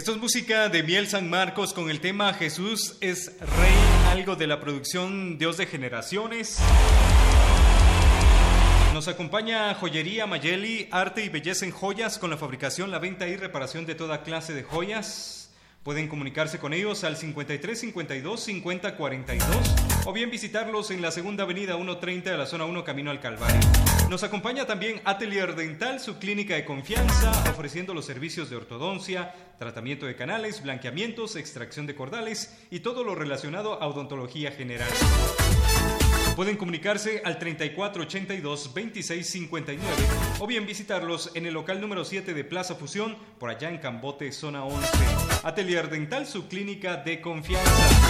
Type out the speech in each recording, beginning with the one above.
Esto es música de Miel San Marcos con el tema Jesús es Rey, algo de la producción Dios de Generaciones. Nos acompaña Joyería Mayeli, arte y belleza en joyas con la fabricación, la venta y reparación de toda clase de joyas. Pueden comunicarse con ellos al 53 52 50 42 o bien visitarlos en la Segunda Avenida 130 de la Zona 1 Camino al Calvario. Nos acompaña también Atelier Dental, su clínica de confianza, ofreciendo los servicios de ortodoncia, tratamiento de canales, blanqueamientos, extracción de cordales y todo lo relacionado a odontología general. Pueden comunicarse al 34 82 26 59 o bien visitarlos en el local número 7 de Plaza Fusión, por allá en Cambote, zona 11. Atelier Dental, su clínica de confianza.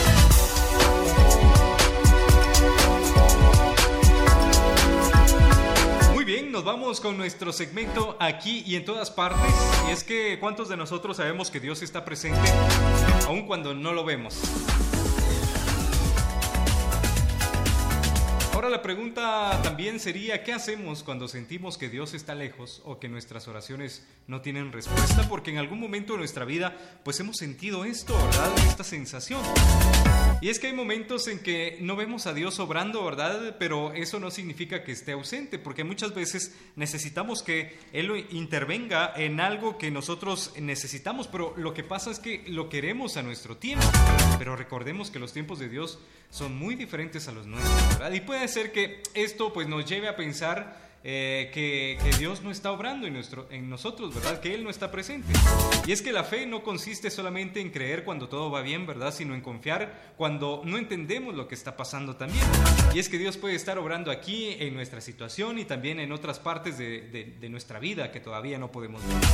Muy bien, nos vamos con nuestro segmento Aquí y en todas partes. Y es que ¿cuántos de nosotros sabemos que Dios está presente aun cuando no lo vemos? Ahora la pregunta también sería, ¿qué hacemos cuando sentimos que Dios está lejos o que nuestras oraciones no tienen respuesta? Porque en algún momento de nuestra vida pues hemos sentido esto, ¿verdad? Esta sensación. Y es que hay momentos en que no vemos a Dios obrando, ¿verdad? Pero eso no significa que esté ausente, porque muchas veces necesitamos que Él intervenga en algo que nosotros necesitamos, pero lo que pasa es que lo queremos a nuestro tiempo. Pero recordemos que los tiempos de Dios son muy diferentes a los nuestros, ¿verdad? Y puede ser que esto pues nos lleve a pensar que Dios no está obrando en nosotros, ¿verdad? Que Él no está presente. Y es que la fe no consiste solamente en creer cuando todo va bien, ¿verdad? Sino en confiar cuando no entendemos lo que está pasando también. Y es que Dios puede estar obrando aquí en nuestra situación y también en otras partes de nuestra vida que todavía no podemos ver.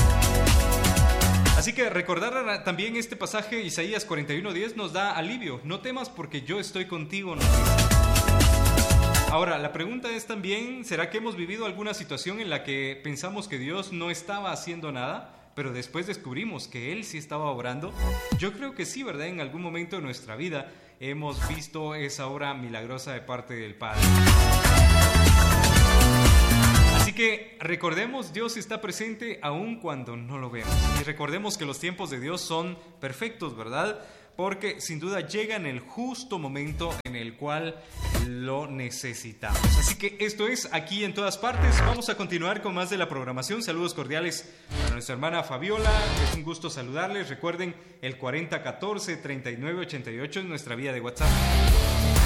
Así que recordar también este pasaje, Isaías 41:10, nos da alivio. No temas porque yo estoy contigo, nos dice. Ahora, la pregunta es también, ¿será que hemos vivido alguna situación en la que pensamos que Dios no estaba haciendo nada, pero después descubrimos que Él sí estaba obrando? Yo creo que sí, ¿verdad? En algún momento de nuestra vida hemos visto esa obra milagrosa de parte del Padre. Así que recordemos, Dios está presente aun cuando no lo vemos. Y recordemos que los tiempos de Dios son perfectos, ¿verdad? Porque sin duda llega en el justo momento en el cual lo necesitamos. Así que esto es Aquí en todas partes. Vamos a continuar con más de la programación. Saludos cordiales a nuestra hermana Fabiola. Es un gusto saludarles. Recuerden, el 4014-3988 es nuestra vía de WhatsApp.